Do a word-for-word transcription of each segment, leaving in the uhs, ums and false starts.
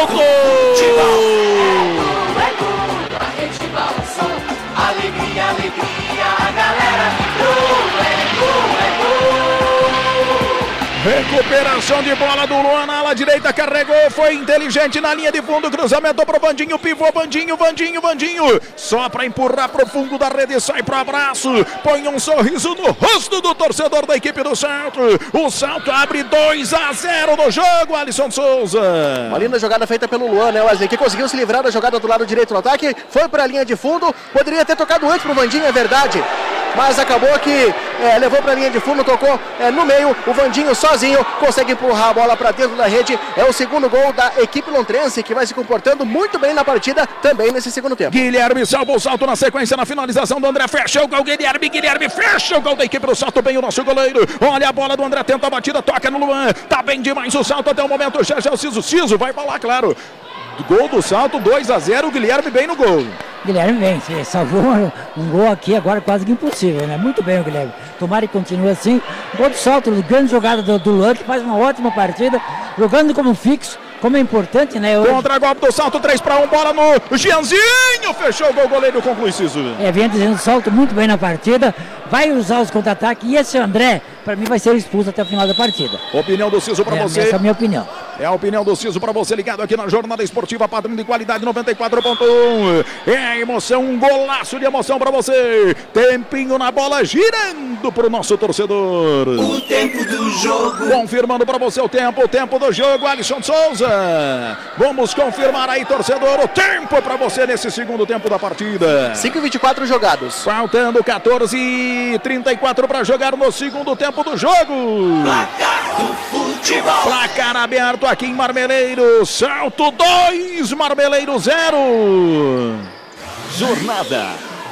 Salto! Alegria, alegria, a galera vibrou, é gol, é gol. Recuperação de bola do Luan na ala direita, carregou, foi inteligente na linha de fundo, cruzamento pro Vandinho, pivô, Vandinho, Vandinho, Vandinho, só para empurrar pro fundo da rede, sai pro abraço, põe um sorriso no rosto do torcedor da equipe do Salto. O Salto abre dois a zero no jogo, Alisson Souza. Uma linda jogada feita pelo Luan, né, Wesley, que conseguiu se livrar da jogada do lado direito no ataque, foi para a linha de fundo, poderia ter tocado antes pro Vandinho, é verdade, mas acabou que é, levou para a linha de fundo, tocou é, no meio, o Vandinho sozinho consegue empurrar a bola para dentro da rede. É o segundo gol da equipe lontrense, que vai se comportando muito bem na partida também nesse segundo tempo. Guilherme salva o Salto na sequência, na finalização do André, fecha o gol, Guilherme, Guilherme fecha o gol da equipe do Salto, bem o nosso goleiro, olha a bola do André, tenta a batida, toca no Luan, tá bem demais o Salto até o momento, já já o Ciso, Ciso vai falar, claro, gol do Salto, dois a zero, Guilherme bem no gol. Guilherme bem, você salvou um gol aqui agora quase que impossível, né? Muito bem o Guilherme. Tomara que continue assim. Gol do Salto, grande jogada do, do Luan, que faz uma ótima partida, jogando como fixo, como é importante, né? Hoje... Contra-golpe do Salto, três para um, bola no Gianzinho, fechou o gol, goleiro conclui, Ciso. É, vem dizendo o Salto muito bem na partida, vai usar os contra-ataques, e esse André, para mim, vai ser expulso até o final da partida. Opinião do Ciso para é, você. Essa é a minha opinião. É a opinião do Ciso para você, ligado aqui na Jornada Esportiva, padrão de qualidade noventa e quatro ponto um. É emoção, um golaço de emoção para você. Tempinho na bola, girando para o nosso torcedor. O tempo do jogo. Confirmando para você o tempo, o tempo do jogo, Alisson Souza. Vamos confirmar aí, torcedor, o tempo para você nesse segundo tempo da partida. cinco e vinte e quatro jogados. Faltando quatorze e trinta e quatro para jogar no segundo tempo do jogo. Placar do futebol. Placar aberto aqui em Marmeleiro. Salto dois, Marmeleiro zero. Jornada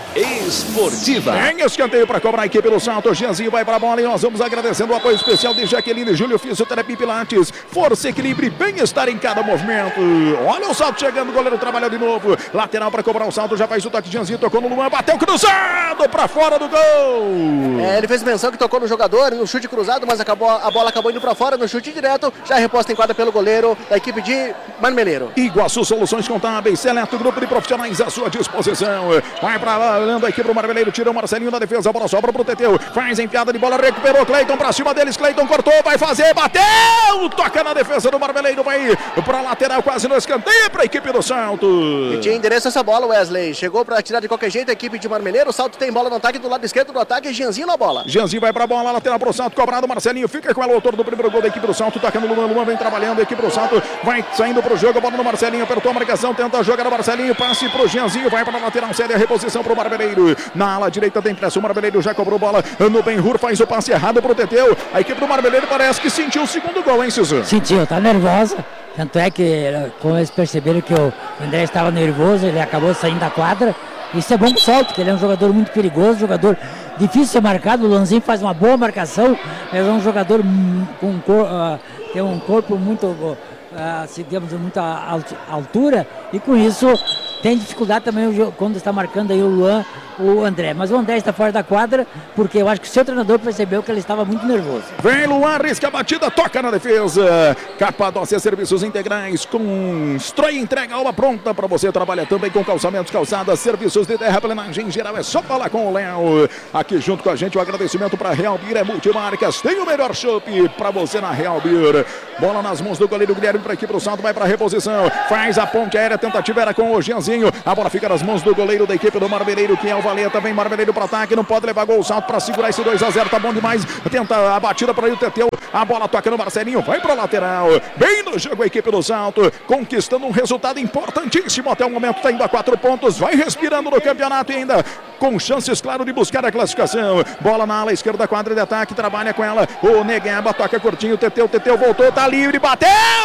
Esportiva. Tem escanteio para cobrar a equipe do Salto. Gianzinho vai para a bola e nós vamos agradecendo o apoio especial de Jaqueline Júlio, Fisioterapia Pilates. Força, equilíbrio e bem-estar em cada movimento. Olha o Salto chegando, o goleiro trabalhou de novo. Lateral para cobrar o Salto, já faz o toque. Gianzinho tocou no Luan, bateu cruzado para fora do gol. É, ele fez menção que tocou no jogador, no chute cruzado, mas acabou, a bola acabou indo para fora, no chute direto, já reposta em quadra pelo goleiro da equipe de Marmeleiro. Iguaçu Soluções Contábeis, seleto grupo de profissionais à sua disposição. Vai para lá, olhando aqui pro Marmeleiro, tirou o Marcelinho da defesa, a bola sobra pro Teteu, faz enfiada de bola, recuperou Cleiton pra cima deles, Cleiton cortou, vai fazer, bateu, toca na defesa do Marmeleiro, vai pra lateral, quase no escanteio pra equipe do Salto. E tinha endereço essa bola, Wesley, chegou pra tirar de qualquer jeito a equipe de Marmeleiro, o Salto tem bola no ataque, do lado esquerdo do ataque, Gianzinho na bola. Gianzinho vai pra bola, lateral pro Salto, cobrado, Marcelinho fica com ela, o autor do primeiro gol da equipe do Salto, toca no Luan, Luan vem trabalhando, a equipe do Salto vai saindo pro jogo, a bola no Marcelinho, apertou a marcação, tenta jogar no Marcelinho, passe pro Gianzinho, vai pra lateral, cede a reposição pro Marmeleiro, na ala direita tem pressa, o Marmeleiro já cobrou bola no Ben-Hur, faz o passe errado pro Teteu, a equipe do Marmeleiro parece que sentiu o segundo gol, hein, Ciso? Sentiu, tá nervosa, tanto é que como eles perceberam que o André estava nervoso, ele acabou saindo da quadra. Isso é bom pro Salto, que ele é um jogador muito perigoso, jogador difícil de ser marcado, o Luanzinho faz uma boa marcação, é um jogador com cor, uh, tem um corpo muito, uh, se digamos, muita altura, e com isso tem dificuldade também quando está marcando aí o Luan, o André. Mas o André está fora da quadra, porque eu acho que o seu treinador percebeu que ele estava muito nervoso. Vem Luan, risca a batida, toca na defesa. Capadócia Serviços Integrais, constrói e entrega a obra pronta para você. Trabalha também com calçamentos, calçadas, serviços de terraplenagem em geral. É só falar com o Léo. Aqui junto com a gente o agradecimento para Real Beer, é multimarcas. Tem o melhor chopp para você na Real Beer. Bola nas mãos do goleiro Guilherme para aqui para o Salto, vai para a reposição. Faz a ponte aérea, tentativa era com o Gianzinho. A bola fica nas mãos do goleiro da equipe do Marmeleiro, que é o Valeta. Vem Marmeleiro para ataque, não pode levar gol. O Salto para segurar esse dois a zero, tá bom demais. Tenta a batida para aí o Teteu. A bola toca no Marcelinho, vai para lateral. Bem no jogo a equipe do Salto, conquistando um resultado importantíssimo até o momento. Está indo a quatro pontos, vai respirando no campeonato e ainda com chances, claro, de buscar a classificação. Bola na ala esquerda, quadra de ataque, trabalha com ela. O Negueba toca curtinho, o Teteu, Teteu voltou, tá livre, bateu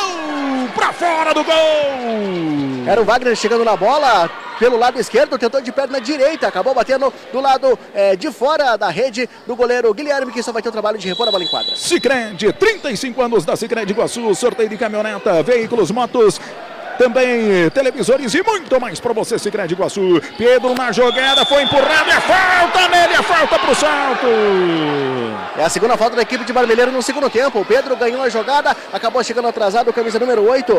para fora do gol. Era o Wagner chegando na bola pelo lado esquerdo, tentou de perna direita, acabou batendo do lado é, de fora da rede do goleiro Guilherme, que só vai ter o trabalho de repor a bola em quadra. Sicredi, trinta e cinco anos da Sicredi Iguaçu, sorteio de caminhoneta, veículos, motos, também televisores e muito mais para você, Sicredi Iguaçu. Pedro na jogada, foi empurrado, é falta nele, é falta pro salto. É a segunda falta da equipe de Marmeleiro no segundo tempo. O Pedro ganhou a jogada, acabou chegando atrasado, camisa número oito,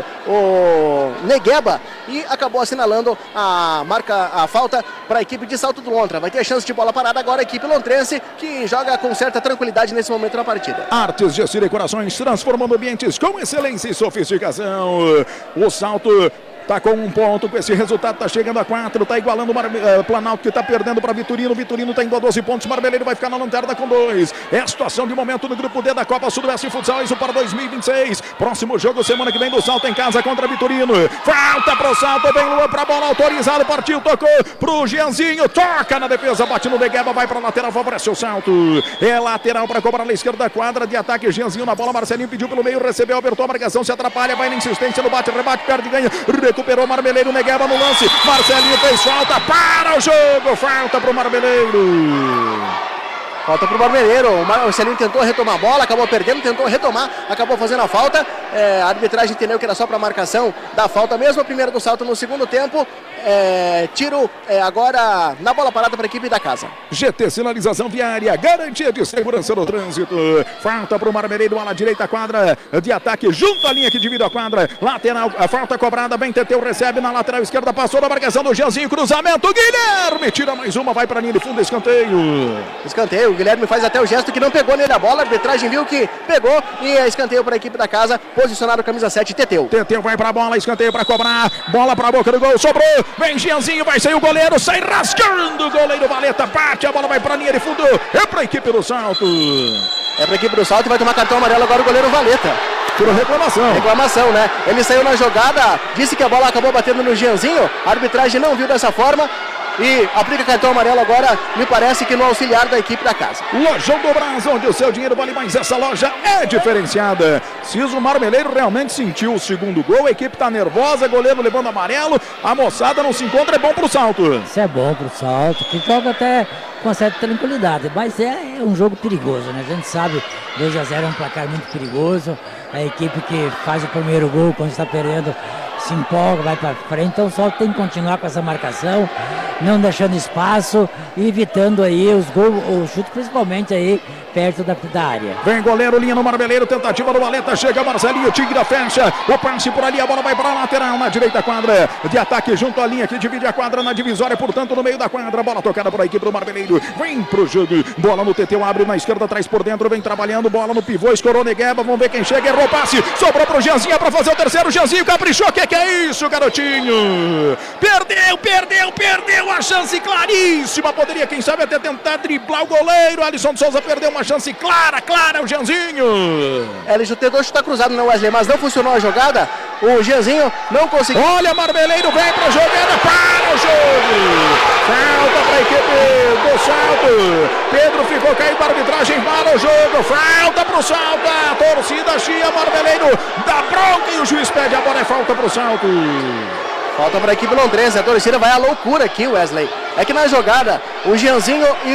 o Negueba, e acabou assinalando a marca, a falta para a equipe de Salto do Lontra. Vai ter chance de bola parada agora a equipe lontrense, que joga com certa tranquilidade nesse momento na partida. Artes de Decorações, transformando ambientes com excelência e sofisticação. O Salto tá com um ponto, com esse resultado tá chegando a quatro, tá igualando o Mar... uh, Planalto, que tá perdendo para Vitorino. Vitorino tá indo a doze pontos, Marmeleiro vai ficar na lanterna com dois. É a situação de momento no grupo D da Copa Sudoeste Futsal, isso para dois mil e vinte e seis. Próximo jogo semana que vem do Salto em casa contra Vitorino. Falta pro Salto, vem Luan pra bola, autorizado, partiu, tocou pro Gianzinho, toca na defesa, bate no Negueba, vai pra lateral, favorece o Salto. É lateral para cobrar na esquerda da quadra, de ataque Gianzinho na bola, Marcelinho pediu pelo meio, recebeu, apertou a marcação, se atrapalha, vai na insistência no bate, rebate, perde, ganha, recuperou Marmeleiro, Negueba no lance, Marcelinho fez falta, para o jogo, falta pro Marmeleiro. Falta pro Marmeleiro, o Marcelinho tentou retomar a bola, acabou perdendo, tentou retomar, acabou fazendo a falta. É, a arbitragem entendeu que era só para marcação da falta mesmo. A primeira do Salto no segundo tempo. É, tiro é, agora na bola parada para a equipe da casa. G T Sinalização Viária, garantia de segurança no trânsito. Falta para o Marmeleiro, ala direita, quadra de ataque, junto à linha que divide a quadra. Lateral, a falta cobrada, bem Teteu, recebe na lateral esquerda, passou na marcação do Gianzinho, cruzamento, Guilherme tira mais uma, vai para a linha de fundo, escanteio. Escanteio, o Guilherme faz até o gesto que não pegou nele a bola, a arbitragem viu que pegou e é escanteio para a equipe da casa, posicionado camisa sete, Teteu. Teteu vai para a bola, escanteio para cobrar, bola para a boca do gol, sobrou. Vem Gianzinho, vai sair o goleiro, sai rasgando o goleiro Valeta, bate, a bola vai para a linha de fundo, é para a equipe do Salto. É para a equipe do Salto e vai tomar cartão amarelo agora o goleiro Valeta. Por reclamação. Reclamação, né? Ele saiu na jogada, disse que a bola acabou batendo no Gianzinho, a arbitragem não viu dessa forma e aplica cartão amarelo agora, me parece que no auxiliar da equipe da casa. Lojão do Brás, onde o seu dinheiro vale mais, essa loja é diferenciada. Ciso Marmeleiro realmente sentiu o segundo gol, a equipe tá nervosa, goleiro levando amarelo, a moçada não se encontra, é bom pro Salto. Isso é bom pro Salto, que joga até com certa tranquilidade, mas é, é um jogo perigoso, né? A gente sabe, dois a zero é um placar muito perigoso, a equipe que faz o primeiro gol quando está perdendo se empolga, vai para frente, então o Salto tem que continuar com essa marcação, não deixando espaço e evitando aí os gols, o chute principalmente aí perto da, da área. Vem goleiro, linha no Marmeleiro, tentativa do Valeta, chega Marcelinho, Tigre fecha, o passe por ali, a bola vai para a lateral, na direita quadra, de ataque junto à linha que divide a quadra na divisória, portanto no meio da quadra, bola tocada por a equipe do Marmeleiro, vem pro jogo, bola no Teteu, abre na esquerda, traz por dentro, vem trabalhando, bola no pivô, escorou Negueba, vamos ver quem chega, errou o passe, sobrou pro Gianzinho para fazer o terceiro, Gianzinho caprichou, que que é isso, garotinho? Perdeu, perdeu, perdeu a chance claríssima, poderia quem sabe até tentar driblar o goleiro, Alisson de Souza perdeu uma chance clara, clara, o Gianzinho. É, ele tentou chutar cruzado no Wesley, mas não funcionou a jogada, o Gianzinho não conseguiu. Olha, Marmeleiro vem pra jogada, para o jogo, falta para a equipe do Salto, Pedro ficou caído para a arbitragem, para o jogo, falta pro Salto, a torcida chia, Marmeleiro dá bronca e o juiz pede a bola, é falta pro Salto. Falta para a equipe londrense, a torcida vai à loucura aqui, Wesley. É que na jogada, o Gianzinho e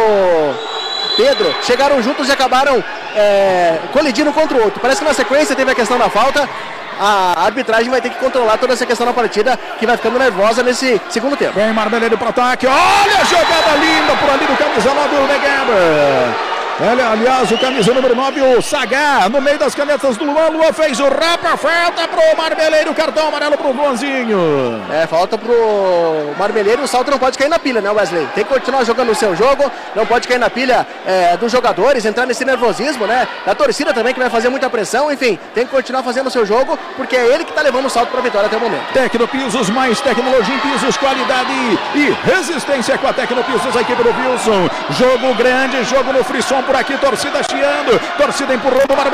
o Pedro chegaram juntos e acabaram é, colidindo contra o outro. Parece que na sequência teve a questão da falta. A arbitragem vai ter que controlar toda essa questão da partida, que vai ficando nervosa nesse segundo tempo. Vem Marmeleiro para ataque, olha a jogada linda por ali do camisa nove do Negueba. Olha, aliás, o camisa número nove, o Sagá, no meio das canetas do Luan. Luan fez o rapa, falta pro Marmeleiro, cartão amarelo pro Luanzinho. É, falta pro Marmeleiro, o Salto não pode cair na pilha, né, Wesley? Tem que continuar jogando o seu jogo, não pode cair na pilha é, dos jogadores, entrar nesse nervosismo, né? Da torcida também, que vai fazer muita pressão, enfim, tem que continuar fazendo o seu jogo, porque é ele que tá levando o Salto pra vitória até o momento. Tecnopisos, mais tecnologia em pisos, qualidade e resistência com a Tecnopisos, a equipe do Wilson. Jogo grande, jogo no frisson por aqui, torcida chiando, torcida empurrando o Marmeleiro.